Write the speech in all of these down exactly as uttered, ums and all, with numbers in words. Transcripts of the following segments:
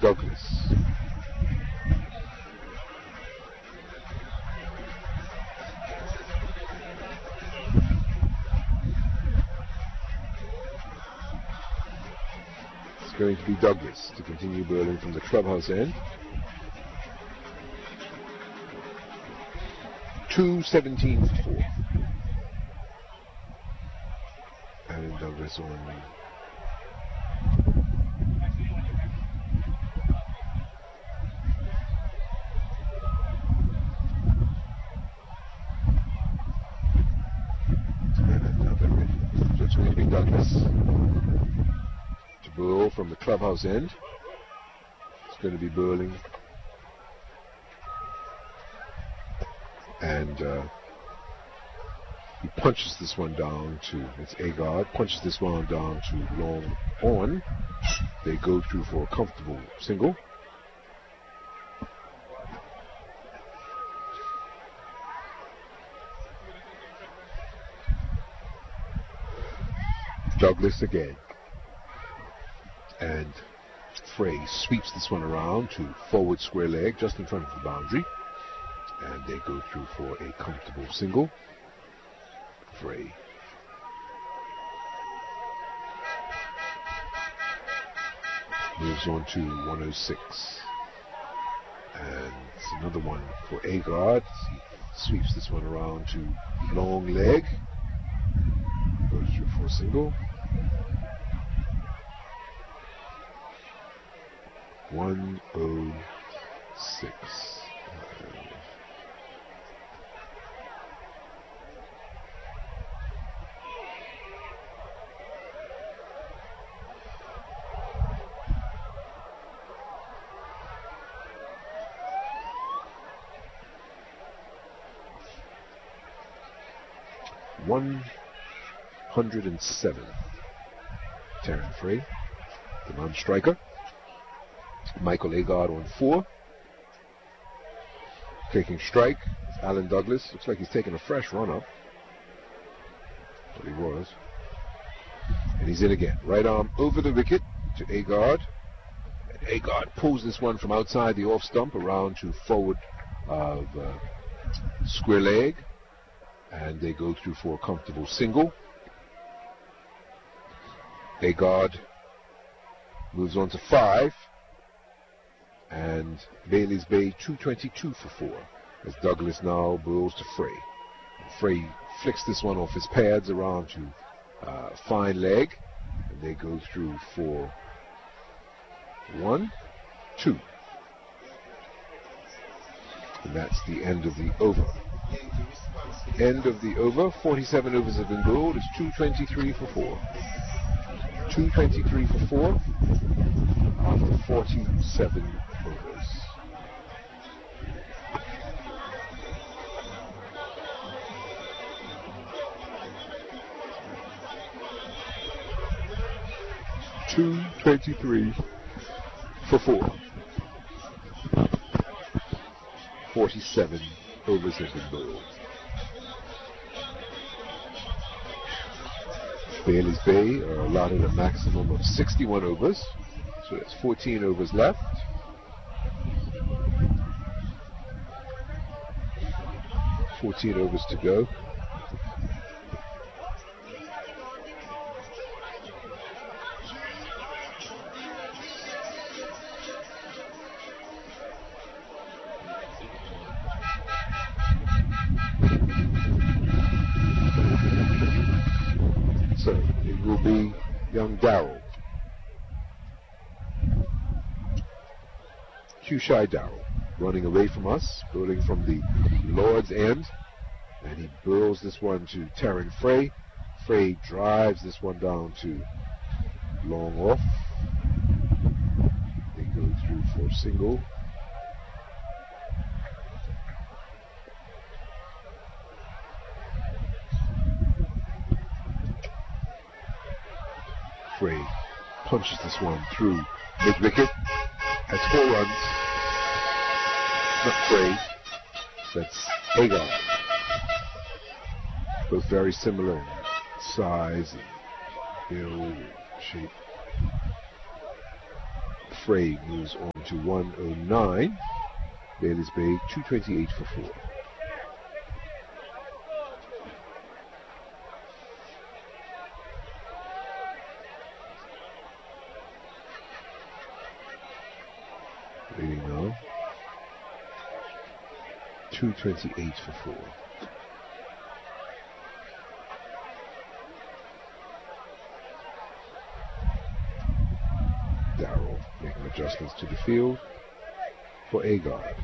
Douglas. It's going to be Douglas to continue bowling from the clubhouse end. two seventeen for four. Alan Douglas on so it's going to be Douglas to bowl from the clubhouse end. It's going to be bowling and uh, he punches this one down to, it's Agard, punches this one down to long on. They go through for a comfortable single. Douglas again. And Frey sweeps this one around to forward square leg just in front of the boundary. And they go through for a comfortable single. Frey. Moves on to one oh six. And it's another one for Agard. He sweeps this one around to long leg. Goes through for a single. one oh six. one hundred seven. Terran Frey, the non-striker. Michael Agard on four. Taking strike. Alan Douglas. Looks like he's taking a fresh run up. But he was. And he's in again. Right arm over the wicket to Agard. And Agard pulls this one from outside the off stump around to forward of uh, square leg. And they go through for a comfortable single. Agard moves on to five. And Bailey's Bay two twenty-two for four. As Douglas now bowls to Frey. And Frey flicks this one off his pads around to uh, fine leg. And they go through for one, two. And that's the end of the over. End of the over. forty-seven overs have been bowled. It's two twenty-three for four. two twenty-three for four after forty-seven overs. two twenty-three for four. forty-seven overs have been bowled. Bailey's Bay are allotted a maximum of sixty-one overs, so that's fourteen overs left. fourteen overs to go. So it will be young Darrell. Q-Shy Darrell running away from us, bowling from the Lord's end. And he burls this one to Terran Frey. Frey drives this one down to long off. They go through for a single. Frey punches this one through mid-wicket. Has four runs. Not Frey. That's Agard. Both very similar in size and build and shape. Frey moves on to one oh nine. Bailey's Bay two twenty-eight for four. Waiting now. two twenty-eight for four. Darrell making adjustments to the field for Agard.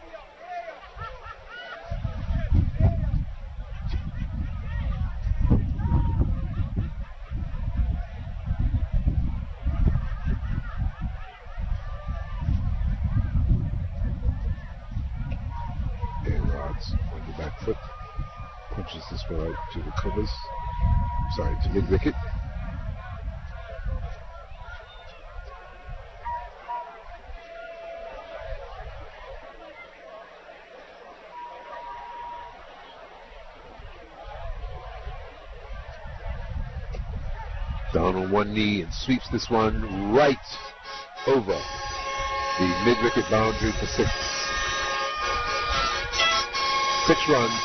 On the back foot, punches this one out to the covers, sorry, to mid-wicket. Down on one knee and sweeps this one right over the mid-wicket boundary for six. Six runs.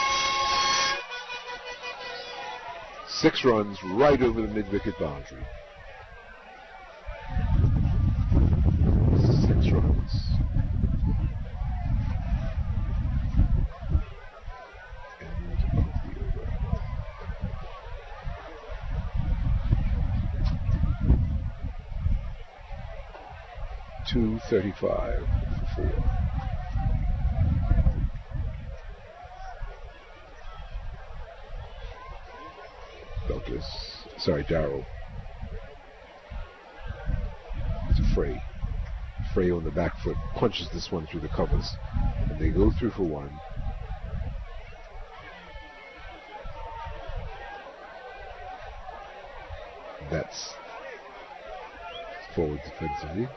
Six runs right over the mid-wicket boundary. Six runs. End of the over. two thirty-five for four. Douglas, sorry, Darrell. It's Frey. Frey on the back foot punches this one through the covers, and they go through for one. That's forward defensively.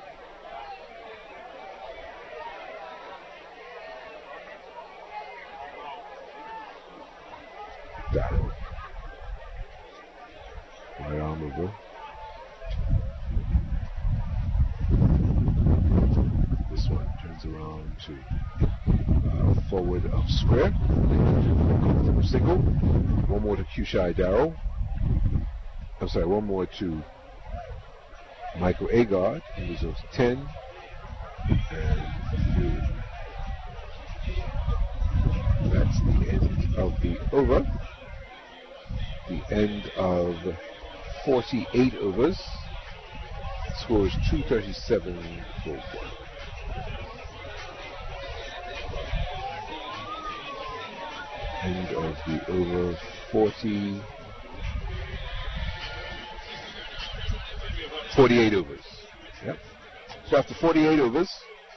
Darrell. Right arm over. This one turns around to uh, forward of square. Single. One more to Kushai Darrell. I'm sorry, one more to Michael Agard. He was a ten. And that's the end of the over. The end of forty-eight overs. Scores two thirty-seven for one. End of the over forty. forty-eight overs. Yep. So after forty-eight overs,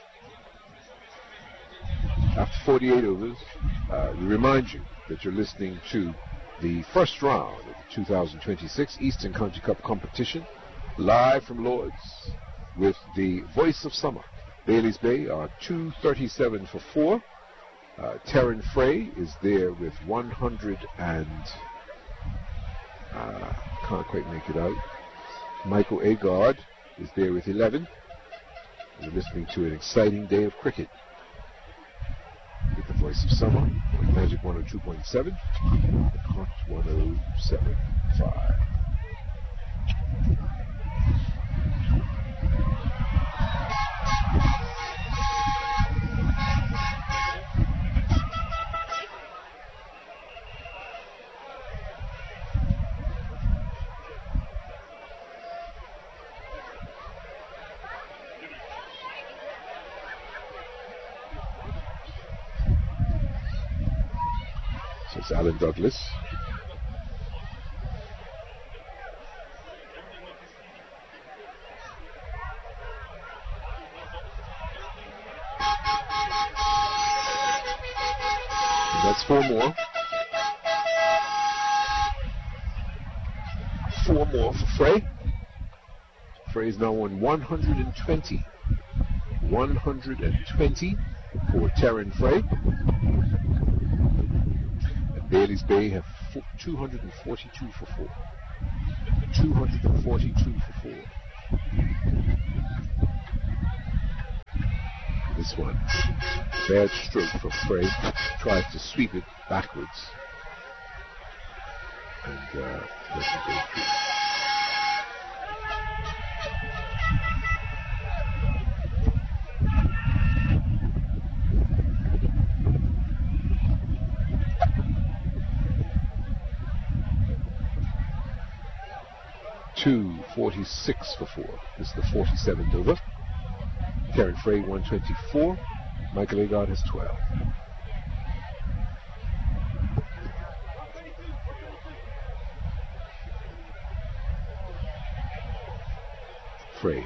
after forty-eight overs, uh, we remind you that you're listening to the first round of the two thousand twenty-six Eastern County Cup competition, live from Lords, with the voice of summer. Bailey's Bay are two thirty-seven for four. Uh, Terran Frey is there with one hundred and uh, can't quite make it out. Michael Agard is there with eleven. You're listening to an exciting day of cricket with the voice of summer, with Magic one oh two point seven, the Hot one oh seven point five. So it's Alan Douglas. And that's four more. Four more for Frey. Frey is now on one hundred twenty. one hundred twenty for Terran Frey. Bailey's Bay have two hundred forty-two for four. two hundred forty-two for four. this one. Bad stroke from Frey. Tries to sweep it backwards. And uh, doesn't go through. two forty-six for four. This is the forty-seventh over. Karen Frey one twenty-four. Michael Agard has twelve. Frey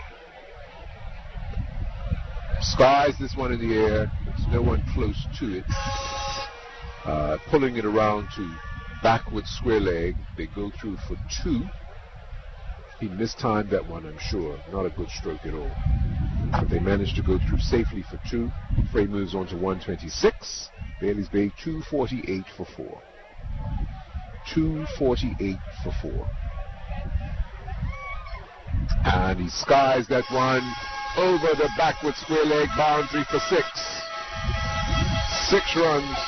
skies this one in the air. There's no one close to it. Uh, pulling it around to backward square leg. They go through for two. He mistimed that one, I'm sure. Not a good stroke at all. But they managed to go through safely for two. Frey moves on to one twenty-six. Bailey's Bay two forty-eight for four. two forty-eight for four. And he skies that one over the backward square leg boundary for six. Six runs.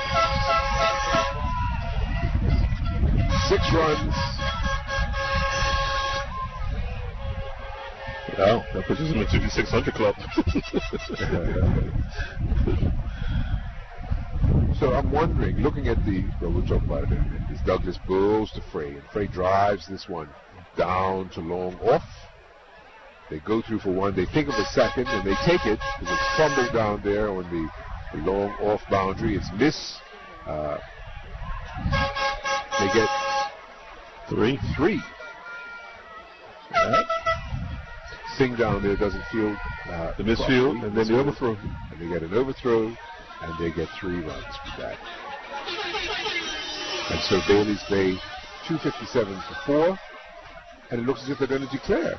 Six runs. Wow, that puts us in the fifty-six hundred club. So I'm wondering, looking at the, well, we'll talk about it in a minute, as Douglas bowls to Frey, and Frey drives this one down to long off. They go through for one, they think of a second, and they take it, because it's fumbled down there on the, the long off boundary. It's miss. Uh, they get three. Three. Right. Singh down there doesn't feel uh, the misfield, and then the overthrow, and they get an overthrow, and they get three runs for that. And so Bailey's Bay two fifty-seven for four, and it looks as if they're going to declare.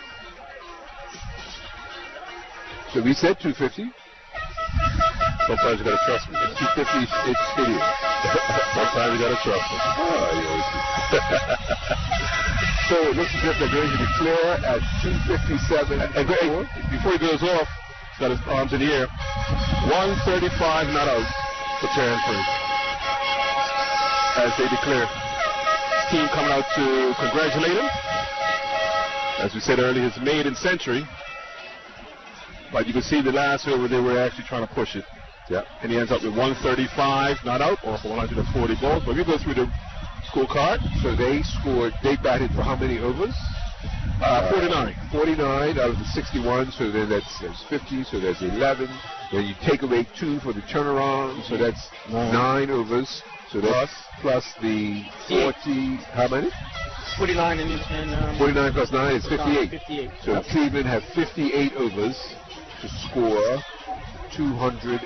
So we said two fifty. Sometimes you gotta trust me. It's two fifty. It's idiot. Sometimes you gotta trust me. Oh, you always do. So it looks as if they're going to declare at two fifty-seven. And Greg, before he goes off, he's got his arms in the air. one thirty-five not out for Terran Frey. As they declare. His team coming out to congratulate him. As we said earlier, his maiden century. But you can see the last over they were actually trying to push it. Yeah. And he ends up with one thirty-five not out, or for one hundred forty balls. But we go through the scorecard. So they scored, they batted for how many overs? Uh, forty-nine. Uh, forty-nine out of the sixty-one, so then that's, that's fifty, so that's eleven. Then you take away two for the turnaround, so that's nine, nine overs. So that's plus, plus the forty, how many? forty-nine and, and um, forty-nine plus nine is fifty-eight. fifty-eight. So yep. Cleveland have fifty-eight overs to score two hundred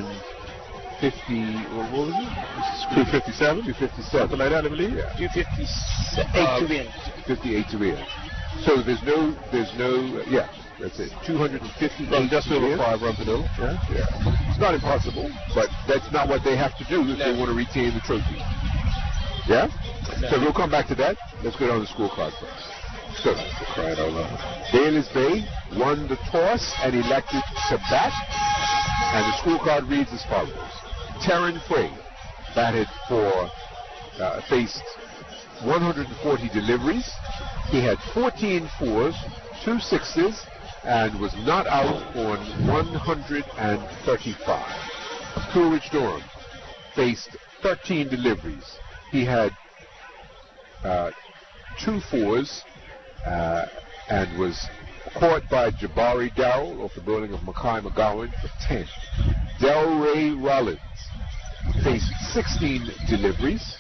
fifty, what was it? two fifty-seven? two fifty-seven. Something like that, I believe. Yeah. two fifty-eight uh, to win. fifty-eight to win. So there's no, there's no, yeah, that's it. two hundred fifty-eight well, just over five runs to nil. Yeah, yeah. It's not impossible, but that's not what they have to do if no. they want to retain the trophy. Yeah? No. So we'll come back to that. Let's go down the scorecard first. So, Bailey's Bay won the toss and elected to bat. And the scorecard reads as follows. Terran Frey batted for, uh, faced one hundred forty deliveries. He had fourteen fours, two sixes, and was not out on one hundred thirty-five. Coolidge Durham faced thirteen deliveries. He had uh, two fours uh, and was caught by Jabari Darrell off the bowling of Mackay McGowan for ten. Delray Rollins faced sixteen deliveries.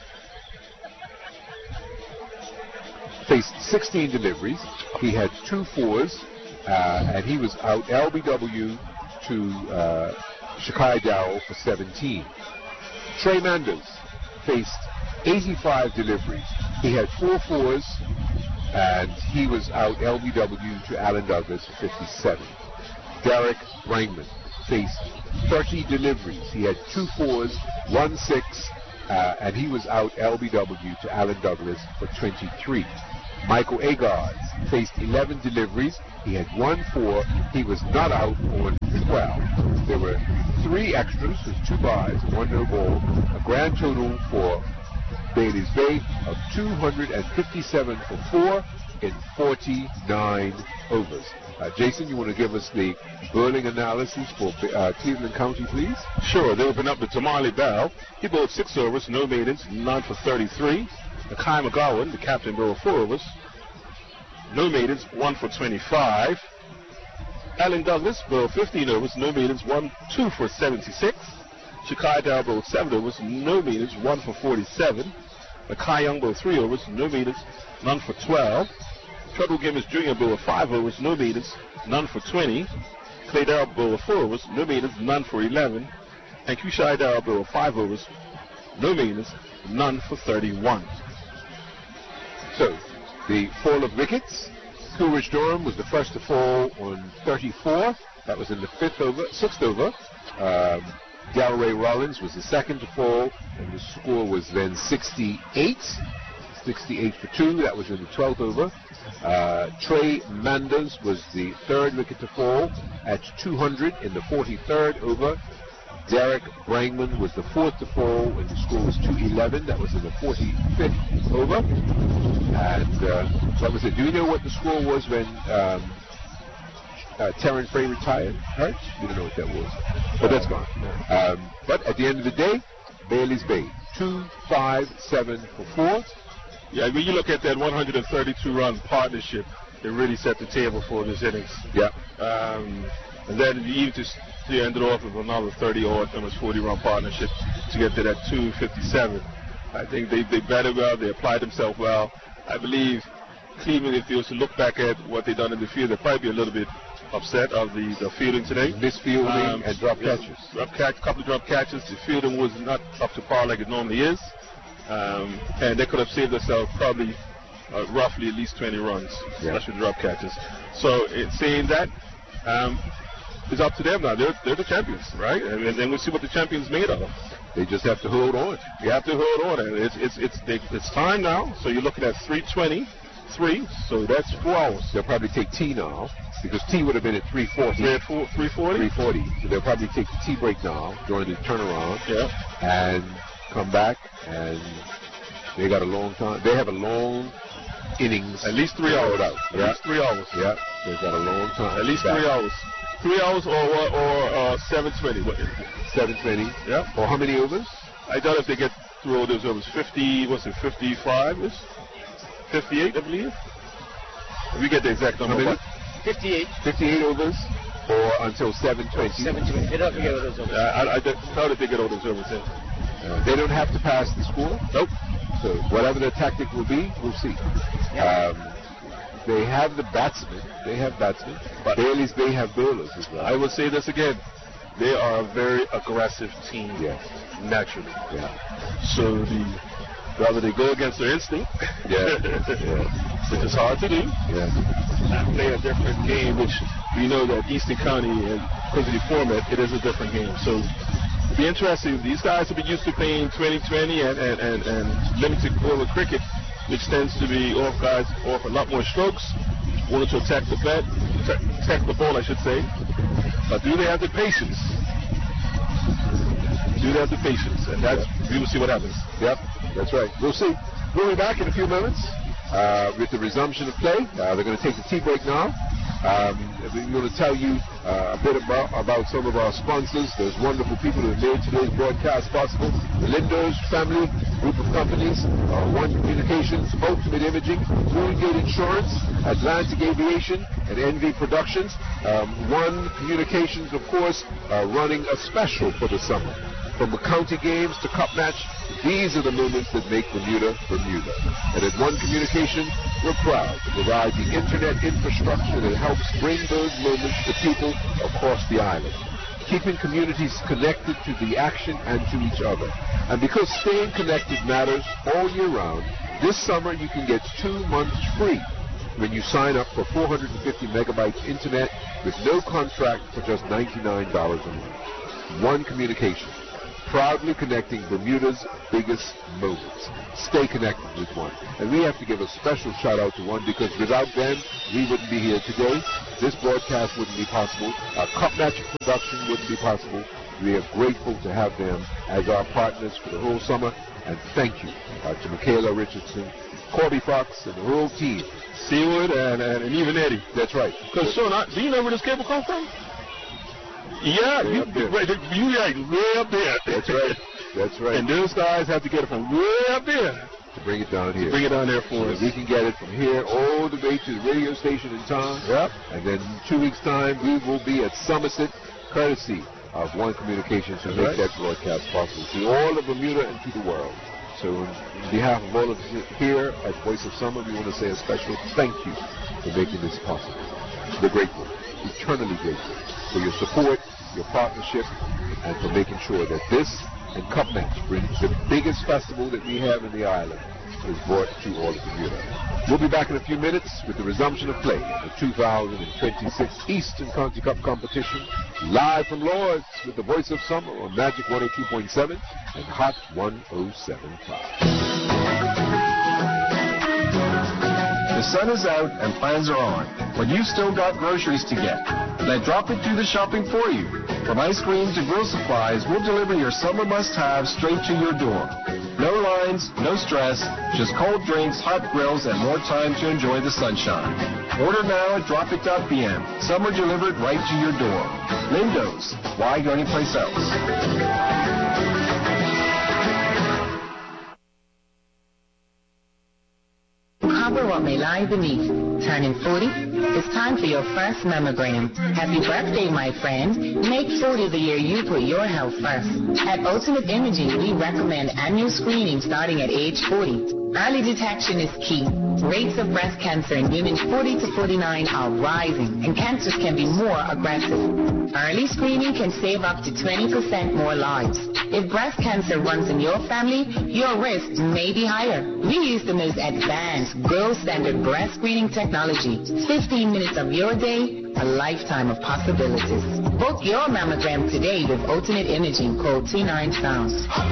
Faced sixteen deliveries. He had two fours, uh, and he was out L B W to uh, Shakai Darrell for seventeen. Trey Manders faced eighty-five deliveries. He had four fours, and he was out L B W to Alan Douglas for fifty-seven. Derek Rangman faced thirty deliveries. He had two fours, one six, uh, and he was out L B W to Alan Douglas for twenty-three. Michael Agard faced eleven deliveries. He had one four. He was not out on twelve. There were three extras, there's two buys, one no ball, a grand total for Bailey's Bay of two hundred fifty-seven for four in forty-nine overs. Uh, Jason, you want to give us the bowling analysis for uh, Cleveland County, please? Sure. They open up with Tamale Bell. He bowled six overs, no maidens, none for thirty-three. Nakai McGowan, the captain, bowled four overs, no maidens, one for twenty-five. Alan Douglas bowled fifteen overs, no maidens, one, two for seventy-six. Shakai Dow bowled seven overs, no maidens, one for forty-seven. Nakai Young bowled three overs, no maidens, none for twelve. Treadwell Gibbons Junior bowled five overs, no maidens, none for twenty. Clay Darrell bowled four overs, no maidens, none for eleven. And Kushai Darrell bowled five overs, no maidens, none for thirty-one. So, the fall of wickets. Coolidge Durham was the first to fall on thirty-four. That was in the fifth over, sixth over. Um, Delray Rollins was the second to fall, and the score was then sixty-eight. sixty-eight for two. That was in the twelfth over. Uh, Trey Manders was the third wicket to fall at two hundred in the forty-third over. Derek Brangman was the fourth to fall, and the score was two eleven. That was in the forty-fifth over. And uh, that was it. Do you know what the score was when um, uh, Terrence Frey retired? Hurt? You don't know what that was. But that's gone. Um, but at the end of the day, Bailey's Bay, two five seven for four. Yeah, when you look at that one hundred thirty-two run partnership, it really set the table for this innings. Yeah. Um, and then you even just you ended off with another thirty odd, almost forty run partnership to get to that two fifty-seven. I think they, they batted well, they applied themselves well. I believe Cleveland, if they was to look back at what they done in the field, they'd probably be a little bit upset of the, the fielding today. Misfielding Um, and drop yeah, catches. Drop catch, a couple of drop catches. The fielding was not up to par like it normally is. Um, and they could have saved themselves probably uh, roughly at least twenty runs, Yeah. especially drop catches. So it, saying that, um, it's up to them now. They're, they're the champions, right? And, and then we'll see what the champions made of. They just have to hold on. You have to hold on. And it's it's it's they, it's time now. So you're looking at three twenty-three. So that's four hours. They'll probably take T now, because T would have been at three forty. They're at four, three forty. three forty. So they'll probably take the tea break now during the turnaround. Yeah. And come back, and they got a long time. They have a long innings. At least three to hours. hold out. At Yeah. least three hours. Yeah. They've got a long time. At least back. three hours. Three hours or or, or uh, seven twenty. seven twenty. Yeah. Or how many overs? I doubt if they get through all those overs. fifty, what's it, fifty-five is? fifty-eight, I believe. We get the exact number. How many? but- fifty-eight. fifty-eight overs, or until seven twenty. seventy-eight. They don't forget what those Uh, overs. I, I doubt if they get all those overs in. Uh, they don't have to pass the score. Nope. So whatever their tactic will be, we'll see. Yeah. Um, they have the batsmen. They have batsmen. But- Bailey's Bay have bowlers as well. I will say this again. They are a very aggressive team. Yes. Naturally. Yeah. So the rather they go against their instinct, Yeah. Yeah. which is hard to do, Yeah. and play a different game, which we know that Eastern County, and because of the format, it is a different game. So it'll be interesting. These guys have been used to playing twenty twenty and, and, and, and limited over cricket, which tends to be off guys off a lot more strokes, wanted to attack the bat, attack the ball, I should say. But do they have the patience? Do they have the patience? And that's, we will see what happens. Yep, that's right. We'll see. We'll be back in a few minutes uh, with the resumption of play. Uh, they're going to take the tea break now. Um, we're going to tell you uh, a bit about, about some of our sponsors. Those wonderful people who have made today's broadcast possible. The Lindos family, group of companies, uh, One Communications, Ultimate Imaging, Moongate Insurance, Atlantic Aviation, and N V Productions. Um, One Communications, of course, uh, running a special for the summer. From the county games to cup match, these are the moments that make Bermuda, Bermuda. And at One Communication, we're proud to provide the internet infrastructure that helps bring those moments to people across the island, keeping communities connected to the action and to each other. And because staying connected matters all year round, this summer you can get two months free when you sign up for four hundred fifty megabytes internet with no contract for just ninety-nine dollars a month. One Communication. proudly connecting Bermuda's biggest moments. Stay connected with one. And we have to give a special shout out to one, because without them, we wouldn't be here today. This broadcast wouldn't be possible. Our Cup Match production wouldn't be possible. We are grateful to have them as our partners for the whole summer. And thank you uh, to Michaela Richardson, Corby Fox, and the whole team. Seawood and, and, and even Eddie. That's right. Because, Sean, I, do you know where this cable come from? Yeah, Way you, up there. right, you like way up there. That's right. That's right. And those guys have to get it from way up there. To bring it down here. Bring it down there for So us. we can get it from here all the way to the radio station in town. Yep. And then in two weeks' time, we will be at Somerset, courtesy of One Communications to That's make right. that broadcast possible to all of Bermuda and to the world. So on behalf of all of us here at Voice of Summer, we want to say a special thank you for making this possible. We're grateful, eternally grateful, for your support, your partnership, and for making sure that this and Cup Match brings the biggest festival that we have in the island is brought to all of Bermuda. We'll be back in a few minutes with the resumption of play in the two thousand twenty-six Eastern County Cup competition, live from Lords with the Voice of Summer on Magic one oh two point seven and Hot one oh seven point five. The sun is out and plans are on, but you've still got groceries to get. Let Drop It do the shopping for you. From ice cream to grill supplies, we'll deliver your summer must-haves straight to your door. No lines, no stress, just cold drinks, hot grills, and more time to enjoy the sunshine. Order now at drop it dot p m. Summer delivered right to your door. Lindo's. Why go anyplace else? Cover what may lie beneath. Turning forty? It's time for your first mammogram. Happy birthday, my friend. Make forty the year you put your health first. At Ultimate Imaging, we recommend annual screening starting at age forty. Early detection is key. Rates of breast cancer in women forty to forty-nine are rising, and cancers can be more aggressive. Early screening can save up to twenty percent more lives. If breast cancer runs in your family, your risk may be higher. We use the most advanced, gold standard breast screening technology. fifteen minutes of your day, a lifetime of possibilities. Book your mammogram today with Ultimate Imaging. Call two nine pounds.